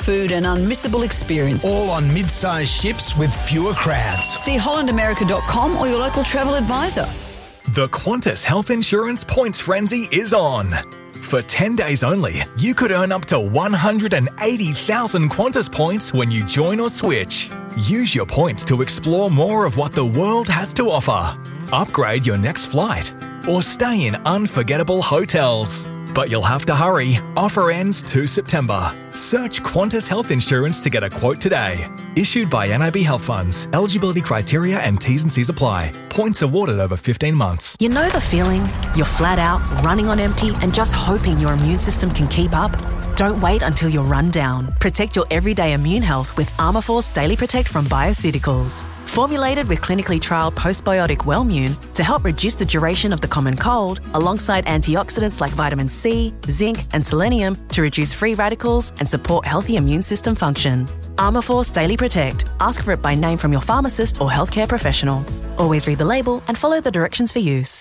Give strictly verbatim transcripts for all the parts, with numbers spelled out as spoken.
food and unmissable experiences. All on mid-sized ships with fewer crowds. See holland america dot com or your local travel advisor. The Qantas Health Insurance Points Frenzy is on. For ten days only, you could earn up to one hundred eighty thousand Qantas points when you join or switch. Use your points to explore more of what the world has to offer. Upgrade your next flight or stay in unforgettable hotels. But you'll have to hurry. Offer ends the second of September. Search Qantas Health Insurance to get a quote today. Issued by N I B Health Funds. Eligibility criteria and T's and C's apply. Points awarded over fifteen months. You know the feeling? You're flat out, running on empty and just hoping your immune system can keep up? Don't wait until you're run down. Protect your everyday immune health with Armourforce Daily Protect from Bioceuticals. Formulated with clinically trialled postbiotic Wellmune to help reduce the duration of the common cold, alongside antioxidants like vitamin C, zinc and selenium to reduce free radicals and support healthy immune system function. Armourforce Daily Protect. Ask for it by name from your pharmacist or healthcare professional. Always read the label and follow the directions for use.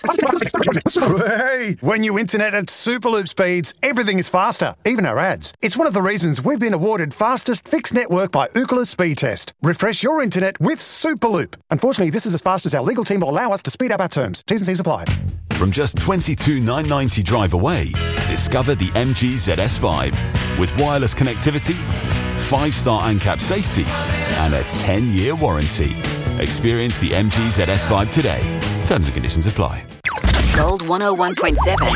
Hey, when you internet at Superloop speeds, everything is faster, even our ads. It's one of the reasons we've been awarded fastest fixed network by Ookla Speed Test. Refresh your internet with Superloop. Unfortunately, this is as fast as our legal team will allow us to speed up our terms. T's and C's apply. From just twenty-two thousand nine hundred ninety drive away, discover the M G Z S five. With wireless connectivity, five-star ANCAP safety, and a ten-year warranty. Experience the M G Z S five today. Terms and conditions apply. Gold one oh one point seven.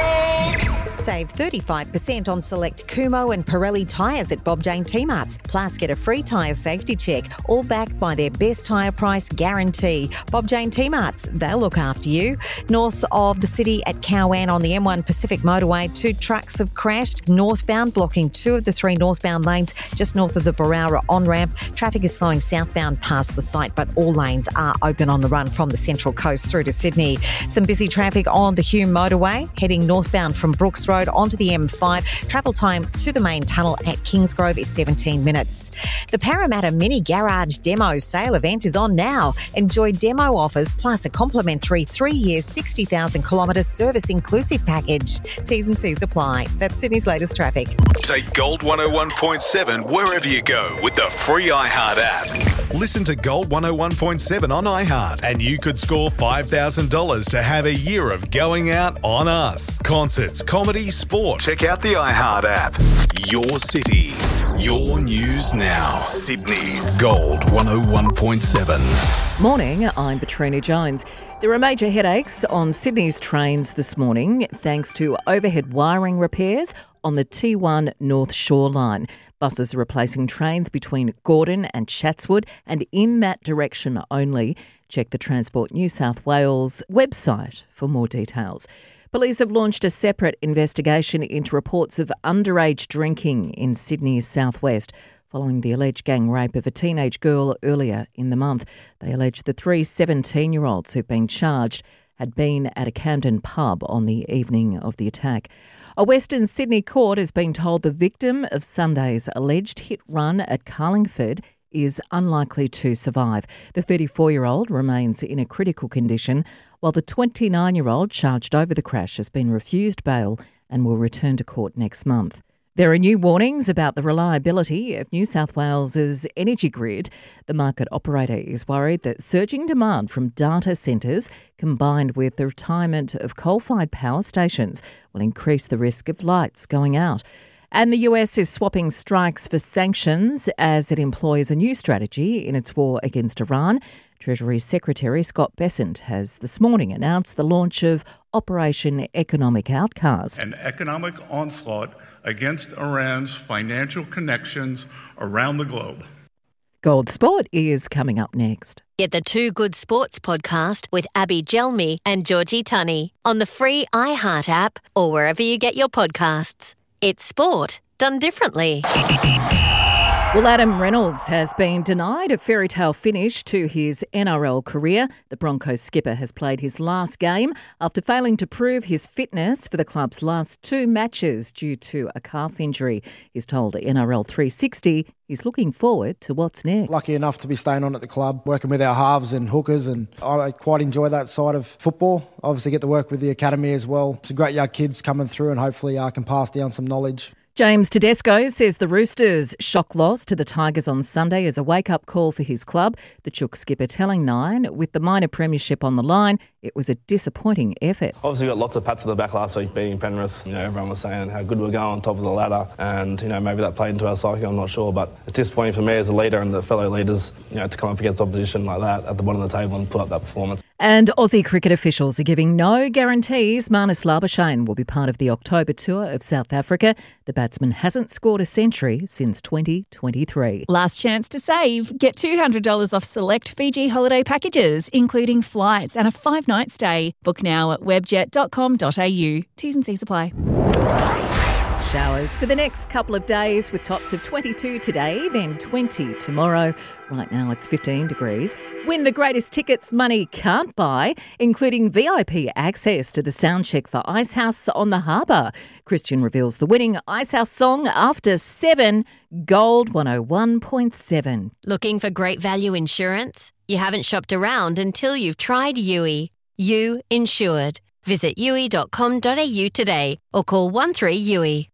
Save thirty-five percent on select Kumho and Pirelli tyres at Bob Jane T-Marts. Plus, get a free tyre safety check, all backed by their best tyre price guarantee. Bob Jane T-Marts, they'll look after you. North of the city at Cowan on the M one Pacific Motorway, two trucks have crashed northbound, blocking two of the three northbound lanes just north of the Barara on-ramp. Traffic is slowing southbound past the site, but all lanes are open on the run from the Central Coast through to Sydney. Some busy traffic on the Hume Motorway, heading northbound from Brooks Road onto the M five. Travel time to the main tunnel at Kingsgrove is seventeen minutes. The Parramatta Mini Garage Demo Sale event is on now. Enjoy demo offers plus a complimentary three-year, sixty thousand kilometre service-inclusive package. T's and C's apply. That's Sydney's latest traffic. Take Gold one oh one point seven wherever you go with the free iHeart app. Listen to Gold one oh one point seven on iHeart and you could score five thousand dollars to have a year of going out on us. Concerts, comedy, sport. Check out the iHeart app. Your city, your news now. Sydney's Gold one oh one point seven. Morning, I'm Petrina Jones. There are major headaches on Sydney's trains this morning thanks to overhead wiring repairs on the T one North Shore line. Buses are replacing trains between Gordon and Chatswood and in that direction only. Check the Transport New South Wales website for more details. Police have launched a separate investigation into reports of underage drinking in Sydney's southwest following the alleged gang rape of a teenage girl earlier in the month. They allege the three seventeen-year-olds who've been charged had been at a Camden pub on the evening of the attack. A Western Sydney court has been told the victim of Sunday's alleged hit-run at Carlingford is unlikely to survive. The thirty-four-year-old remains in a critical condition, while the twenty-nine-year-old charged over the crash has been refused bail and will return to court next month. There are new warnings about the reliability of New South Wales's energy grid. The market operator is worried that surging demand from data centres combined with the retirement of coal-fired power stations will increase the risk of lights going out. And the U S is swapping strikes for sanctions as it employs a new strategy in its war against Iran. Treasury Secretary Scott Bessent has this morning announced the launch of Operation Economic Outcast. An economic onslaught against Iran's financial connections around the globe. Gold Sport is coming up next. Get the Two Good Sports podcast with Abby Gelmi and Georgie Tunney on the free iHeart app or wherever you get your podcasts. It's sport done differently. Well, Adam Reynolds has been denied a fairy tale finish to his N R L career. The Broncos skipper has played his last game after failing to prove his fitness for the club's last two matches due to a calf injury. He's told N R L three sixty he's looking forward to what's next. Lucky enough to be staying on at the club, working with our halves and hookers, and I quite enjoy that side of football. Obviously get to work with the academy as well. Some great young kids coming through and hopefully I can pass down some knowledge. James Tedesco says the Roosters' shock loss to the Tigers on Sunday is a wake-up call for his club. The Chook skipper telling Nine, with the minor premiership on the line, it was a disappointing effort. Obviously, we got lots of pats on the back last week beating Penrith. You know, everyone was saying how good we're going on top of the ladder, and you know maybe that played into our psyche. I'm not sure, but it's disappointing for me as a leader and the fellow leaders, you know, to come up against opposition like that at the bottom of the table and put up that performance. And Aussie cricket officials are giving no guarantees Marnus Labuschagne will be part of the October tour of South Africa. The batsman hasn't scored a century since twenty twenty-three. Last chance to save. Get two hundred dollars off select Fiji holiday packages, including flights and a five-night stay. Book now at webjet dot com dot a u. T's and C's apply. Showers for the next couple of days with tops of twenty-two today, then twenty tomorrow. Right now it's fifteen degrees. Win the greatest tickets money can't buy, including V I P access to the soundcheck for Icehouse on the Harbour. Christian reveals the winning Icehouse song after seven. Gold one oh one point seven. Looking for great value insurance? You haven't shopped around until you've tried U I. You insured. Visit u i dot com dot a u today or call one three U I.